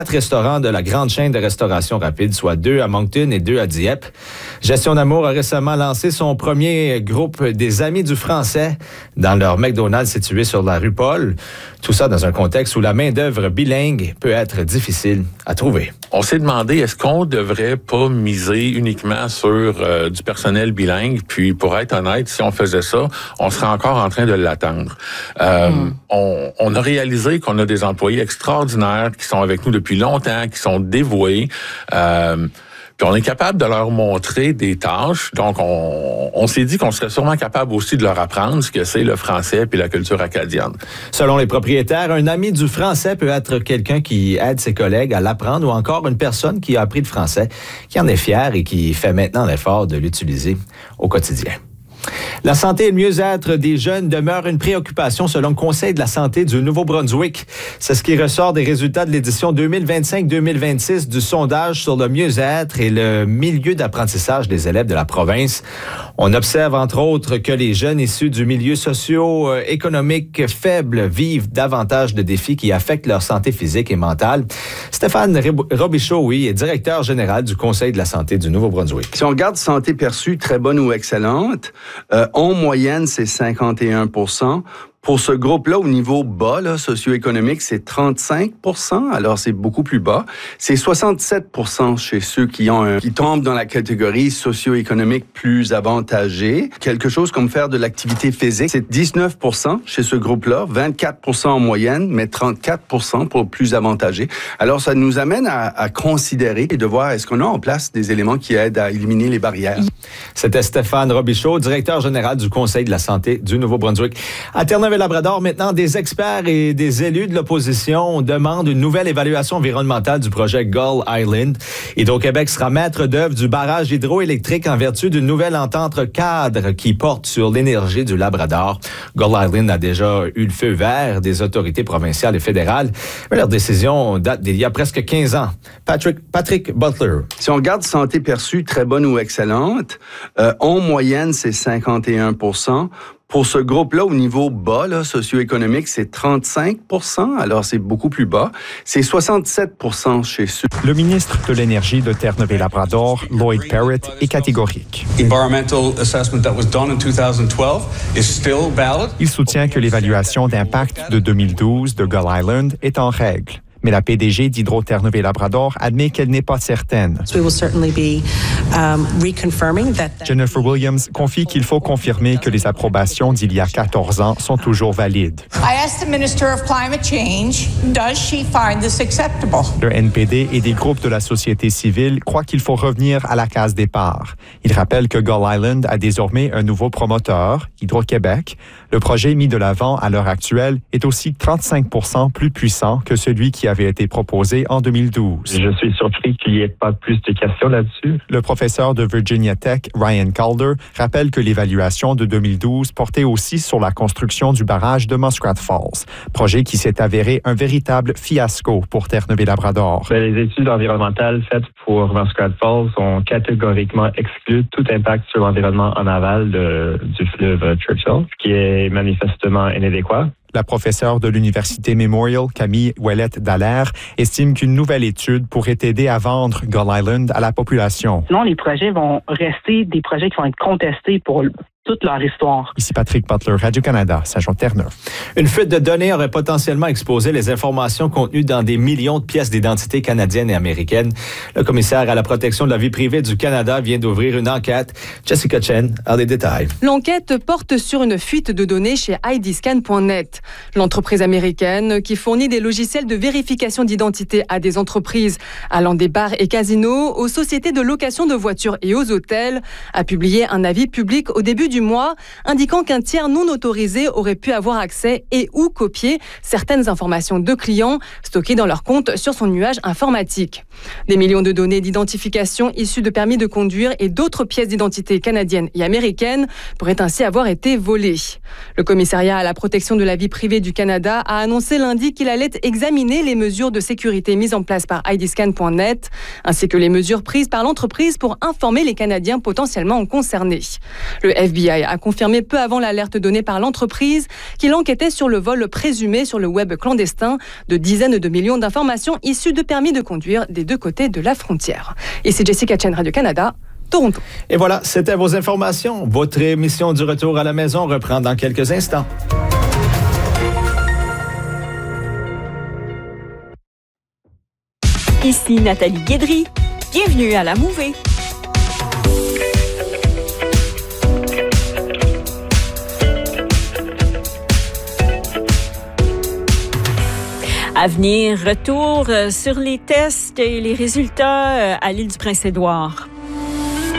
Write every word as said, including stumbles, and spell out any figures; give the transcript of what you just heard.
restaurants de la grande chaîne de restauration rapide, soit deux à Moncton et deux à Dieppe. Gestion d'Amour a récemment lancé son premier groupe des Amis du Français dans leur McDonald's situé sur la rue Paul. Tout ça dans un contexte où la main-d'œuvre bilingue peut être difficile à trouver. On s'est demandé, est-ce qu'on devrait pas miser uniquement sur euh, du personnel bilingue? Puis, pour être honnête, si on faisait ça, on serait encore en train de l'attendre. Euh, mm. on, on a réalisé qu'on a des employés extraordinaires qui sont avec nous depuis longtemps, qui sont dévoués. Euh, Puis on est capable de leur montrer des tâches. Donc, on, on s'est dit qu'on serait sûrement capable aussi de leur apprendre ce que c'est le français puis la culture acadienne. Selon les propriétaires, un ami du français peut être quelqu'un qui aide ses collègues à l'apprendre ou encore une personne qui a appris le français, qui en est fière et qui fait maintenant l'effort de l'utiliser au quotidien. La santé et le mieux-être des jeunes demeurent une préoccupation selon le Conseil de la santé du Nouveau-Brunswick. C'est ce qui ressort des résultats de l'édition deux mille vingt-cinq deux mille vingt-six du sondage sur le mieux-être et le milieu d'apprentissage des élèves de la province. On observe entre autres que les jeunes issus du milieu socio-économique faible vivent davantage de défis qui affectent leur santé physique et mentale. Stéphane Robichaud, oui, est directeur général du Conseil de la santé du Nouveau-Brunswick. Si on regarde santé perçue, très bonne ou excellente, Euh, en moyenne, c'est cinquante et un pour cent. Pour ce groupe-là, au niveau bas, là, socio-économique, c'est trente-cinq pour cent. Alors, c'est beaucoup plus bas. C'est soixante-sept pour cent chez ceux qui ont un, qui tombent dans la catégorie socio-économique plus avantagée. Quelque chose comme faire de l'activité physique, c'est dix-neuf pour cent chez ce groupe-là, vingt-quatre pour cent en moyenne, mais trente-quatre pour cent pour plus avantagés. Alors, ça nous amène à, à considérer et de voir est-ce qu'on a en place des éléments qui aident à éliminer les barrières. C'était Stéphane Robichaud, directeur général du Conseil de la santé du Nouveau-Brunswick. À Terre-Neuve-et-Labrador, maintenant, des experts et des élus de l'opposition demandent une nouvelle évaluation environnementale du projet Gull Island. Hydro-Québec sera maître d'œuvre du barrage hydroélectrique en vertu d'une nouvelle entente cadre qui porte sur l'énergie du Labrador. Gull Island a déjà eu le feu vert des autorités provinciales et fédérales, mais leur décision date d'il y a presque quinze ans. Patrick, Patrick Butler. Si on regarde santé perçue, très bonne ou excellente, euh, en moyenne, c'est cinquante et un pour cent. Pour ce groupe-là, au niveau bas, là, socio-économique, c'est trente-cinq pour cent. Alors, c'est beaucoup plus bas. C'est soixante-sept pour cent chez ceux. Le ministre de l'Énergie de Terre-Neuve-et-Labrador, Lloyd Parrott, est catégorique. Il soutient que l'évaluation d'impact de deux mille douze de Gull Island est en règle. Mais la P D G d'Hydro-Terre-Neuve-et-Labrador admet qu'elle n'est pas certaine. Jennifer Williams confie qu'il faut confirmer que les approbations d'il y a quatorze ans sont toujours valides. Le N P D et des groupes de la société civile croient qu'il faut revenir à la case départ. Ils rappellent que Gull Island a désormais un nouveau promoteur, Hydro-Québec. Le projet mis de l'avant à l'heure actuelle est aussi trente-cinq pour cent plus puissant que celui qui avait été proposé en deux mille douze. Je suis surpris qu'il n'y ait pas plus de questions là-dessus. Le professeur de Virginia Tech, Ryan Calder, rappelle que l'évaluation de deux mille douze portait aussi sur la construction du barrage de Muskrat Falls, projet qui s'est avéré un véritable fiasco pour Terre-Neuve-et-Labrador. Les études environnementales faites pour Muskrat Falls ont catégoriquement exclu tout impact sur l'environnement en aval de, du fleuve Churchill, ce qui est manifestement inadéquat. La professeure de l'Université Memorial, Camille Ouellette-Dallaire, estime qu'une nouvelle étude pourrait aider à vendre Gull Island à la population. Sinon, les projets vont rester des projets qui vont être contestés pour toute leur histoire. Ici Patrick Butler, Radio-Canada, Saint-Jean-Terre-Neuve. Une fuite de données aurait potentiellement exposé les informations contenues dans des millions de pièces d'identité canadiennes et américaines. Le commissaire à la protection de la vie privée du Canada vient d'ouvrir une enquête. Jessica Chen a les détails. L'enquête porte sur une fuite de données chez I D scan point net. L'entreprise américaine qui fournit des logiciels de vérification d'identité à des entreprises allant des bars et casinos, aux sociétés de location de voitures et aux hôtels, a publié un avis public au début du mois, indiquant qu'un tiers non autorisé aurait pu avoir accès et ou copier certaines informations de clients stockées dans leur compte sur son nuage informatique. Des millions de données d'identification issues de permis de conduire et d'autres pièces d'identité canadiennes et américaines pourraient ainsi avoir été volées. Le commissariat à la protection de la vie privée du Canada a annoncé lundi qu'il allait examiner les mesures de sécurité mises en place par I D scan point net, ainsi que les mesures prises par l'entreprise pour informer les Canadiens potentiellement concernés. Le F B B I a confirmé peu avant l'alerte donnée par l'entreprise qu'il enquêtait sur le vol présumé sur le web clandestin de dizaines de millions d'informations issues de permis de conduire des deux côtés de la frontière. Ici Jessica Chen, Radio-Canada, Toronto. Et voilà, c'était vos informations. Votre émission du retour à la maison reprend dans quelques instants. Ici Nathalie Guédry. Bienvenue à la Mouvée. À venir, retour sur les tests et les résultats à l'île du Prince-Édouard.